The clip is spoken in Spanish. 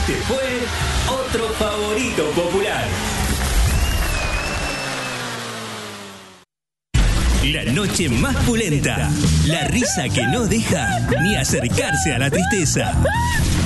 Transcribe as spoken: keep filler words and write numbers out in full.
Este fue otro favorito popular. La noche más pulenta. La risa que no deja ni acercarse a la tristeza.